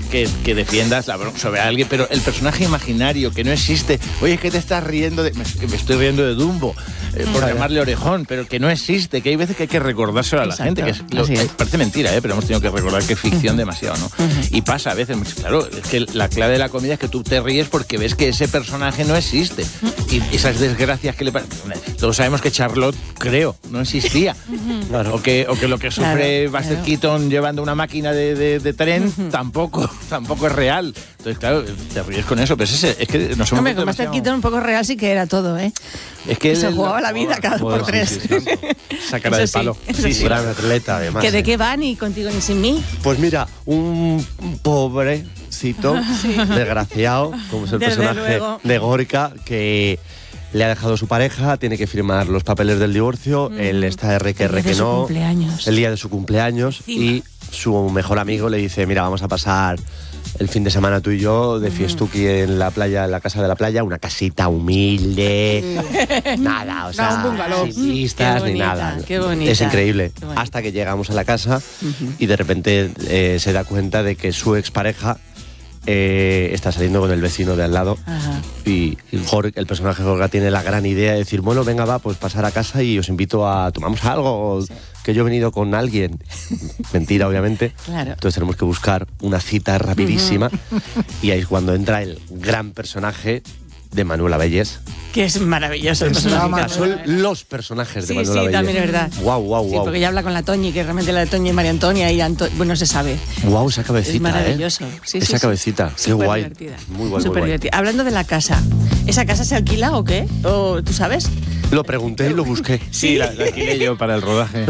que defiendas la broma sobre alguien, pero el personaje imaginario que no existe, oye, es que te estás riendo de... Me estoy riendo de Dumbo, por llamarle Orejón, pero que no existe, que hay veces que hay que recordárselo a la gente, que parece mentira, pero hemos tenido que recordar que es ficción demasiado, ¿no? Y pasa a veces, claro, es que la clave de la comedia es que tú te ríes porque ves que ese personaje no existe. Y esas desgracias que le pasan... Todos sabemos que Charlotte, creo, no existía. Claro. O que lo que sufre Buster Keaton llevando una máquina de tren tampoco es real. Entonces, claro, te ríes con eso, pero es que nos hemos... Hombre, con Buster Keaton un poco real sí que era todo, ¿eh? Es que se jugaba la vida cada 2 por 3. Esa cara de palo. Gran atleta, además. ¿Que de qué va ni contigo ni sin mí? Pues mira, un pobrecito, desgraciado, como es el personaje de Gorka, que le ha dejado su pareja, tiene que firmar los papeles del divorcio, él está que no, el día de su cumpleaños, y su mejor amigo le dice, mira, vamos a pasar el fin de semana tú y yo de fiestuki en la playa, en la casa de la playa, una casita humilde, nada, o sea, sin vistas ni nada. Qué bonita, es increíble. Hasta que llegamos a la casa y de repente se da cuenta de que su expareja está saliendo con el vecino de al lado. Y Jorge, el personaje Jorge, tiene la gran idea de decir, bueno, venga, va, pues pasar a casa y os invito a tomamos algo, que yo he venido con alguien. Mentira, obviamente. Claro. Entonces tenemos que buscar una cita rapidísima y ahí es cuando entra el gran personaje de Manuela Bellés. Que es maravilloso el personaje. Son los personajes de Manuela Bellés. Sí, también es verdad. Guau. Sí, porque ella habla con la Toñi, que realmente la de Toñi y María Antonia y bueno, se sabe. Guau, esa cabecita, es maravilloso. Esa cabecita, qué guay. Divertida. Muy guay, súper divertida. Hablando de la casa, ¿esa casa se alquila o qué? ¿O tú sabes? Lo pregunté y lo busqué. Sí, la alquilé yo para el rodaje.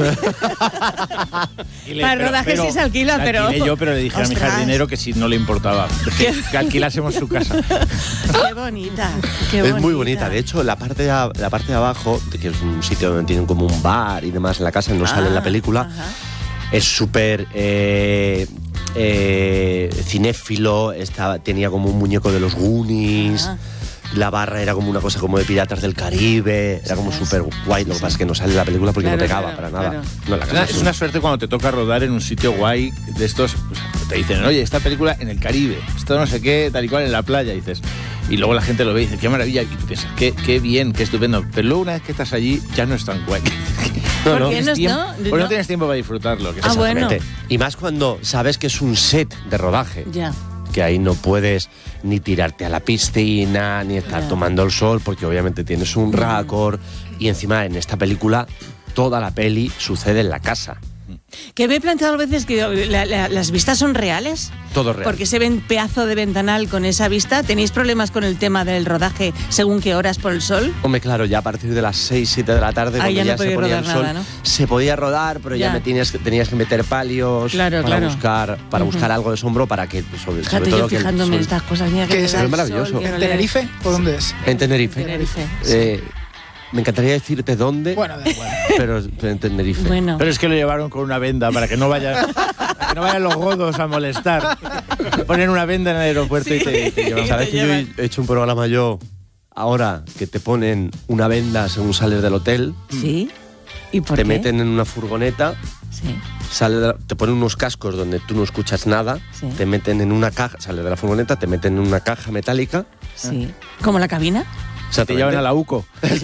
Para el rodaje sí se alquila, pero... La alquilé yo, pero le dije a mi jardinero que si no le importaba, que alquilásemos su casa. Qué bonita, qué bonita. Es muy bonita. De hecho, la parte de abajo, que es un sitio donde tienen como un bar y demás en la casa, no sale en la película, es súper cinéfilo, tenía como un muñeco de los Goonies. La barra era como una cosa como de Piratas del Caribe, era como súper guay. Lo que pasa es que no sale en la película porque no pegaba para nada. No, es una suerte cuando te toca rodar en un sitio guay de estos, pues, te dicen, oye, esta película en el Caribe, esto no sé qué, tal y cual en la playa, dices. Y luego la gente lo ve y dice, qué maravilla, y tú piensas, qué bien, qué estupendo. Pero luego una vez que estás allí, ya no es tan guay. Porque no tienes tiempo para disfrutarlo. Bueno. Y más cuando sabes que es un set de rodaje. Ya. Que ahí no puedes ni tirarte a la piscina, ni estar tomando el sol, porque obviamente tienes un récord. Y encima en esta película, toda la peli sucede en la casa. Que me he planteado a veces que las vistas son reales. Todo real. Porque se ven pedazo de ventanal con esa vista. ¿Tenéis problemas con el tema del rodaje según qué horas por el sol? Hombre, claro, ya a partir de las 6, 7 de la tarde, cuando ya se ponía el sol, nada, ¿no? Se podía rodar, pero ya tenías que meter palios para buscar algo de sombra para que, sobre todo yo fijándome en estas cosas. Mira que es maravilloso. ¿En Tenerife o dónde es? En Tenerife. Me encantaría decirte dónde, bueno, da igual. pero en Tenerife. Bueno. Pero es que lo llevaron con una venda para que no vayan los godos a molestar. Ponen una venda en el aeropuerto y te llevan. ¿Sabes que yo he hecho un programa ahora que te ponen una venda según sales del hotel? Sí. ¿Y por qué? Te meten meten en una furgoneta. Sí. Te ponen unos cascos donde tú no escuchas nada. Sí. Te meten en una caja, sales de la furgoneta, te meten en una caja metálica. Sí. ¿Como la cabina? O sea, te llevan a la UCO.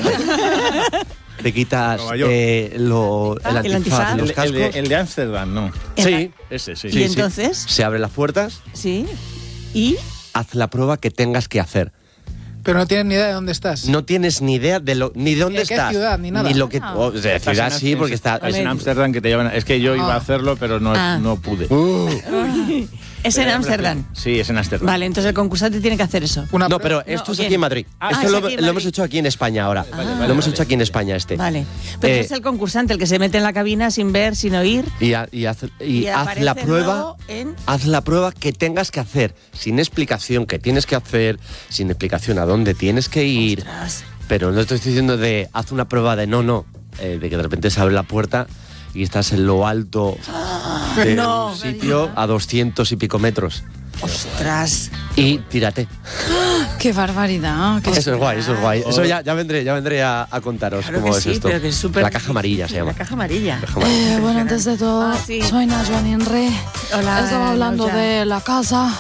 Te quitas el antifaz de los cascos. El de Ámsterdam, ¿no? Sí. Ese, sí. ¿Y entonces? Se abren las puertas. Sí. ¿Y? Haz la prueba que tengas que hacer. Pero no tienes ni idea de dónde estás. No tienes ni idea de dónde estás. ¿Qué ciudad? Ni nada. Ni lo que, de ciudad sí, porque está... Es en Ámsterdam que te llevan... Es que yo iba a hacerlo, pero no pude. Es en Ámsterdam. Sí, es en Ámsterdam. Vale, entonces el concursante tiene que hacer eso. No, pero esto es aquí en Madrid. Esto lo hemos hecho aquí en España ahora. Lo hemos hecho aquí en España Vale. Pero es el concursante el que se mete en la cabina sin ver, sin oír. Y haz la prueba. Haz la prueba que tengas que hacer. Sin explicación que tienes que hacer. Sin explicación a dónde tienes que ir. Ostras. Pero no estoy diciendo de haz una prueba de no. De que de repente se abre la puerta y estás en lo alto de un sitio a 200 y pico metros. ¡Ostras! Y tírate. ¡Qué barbaridad! Eso es guay. Eso ya vendré a contaros cómo es esto. Pero que es la caja amarilla se llama. La caja amarilla. Bueno, antes de todo, soy Najwa Ninre. Hola. Estaba hablando de la casa.